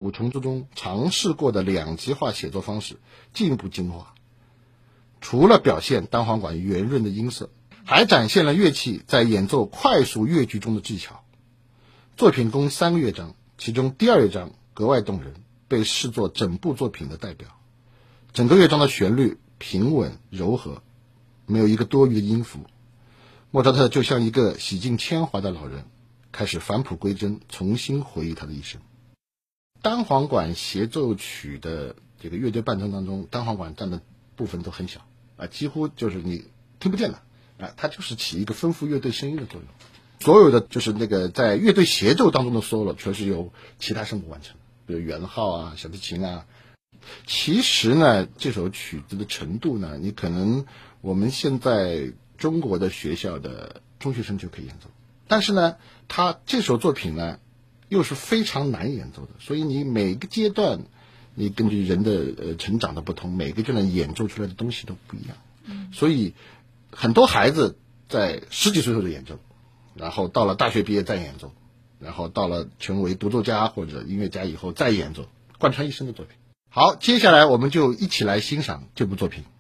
谱重组中尝试过的两极化写作方式进一步精华。除了表现单簧管圆润的音色，还展现了乐器在演奏快速乐句中的技巧。作品共3个乐章，其中第2乐章格外动人，被视作整部作品的代表。整个乐章的旋律平稳柔和，没有一个多余的音符。莫扎特就像一个洗尽铅华的老人，开始返璞归真，重新回忆他的一生。单簧管协奏曲的这个乐队伴奏当中，单簧管占的部分都很小几乎就是你听不见的它就是起一个丰富乐队声音的作用。所有的就是那个在乐队协奏当中的 solo 全是由其他声部完成，比如圆号小提琴其实呢，这首曲子的程度呢，你可能我们现在中国的学校的中学生就可以演奏，但是呢，他这首作品呢又是非常难演奏的，所以你每个阶段，你根据人的成长的不同，每个阶段演奏出来的东西都不一样。所以很多孩子在10几岁后就演奏，然后到了大学毕业再演奏，然后到了成为独奏家或者音乐家以后再演奏，贯穿一生的作品。好，接下来我们就一起来欣赏这部作品。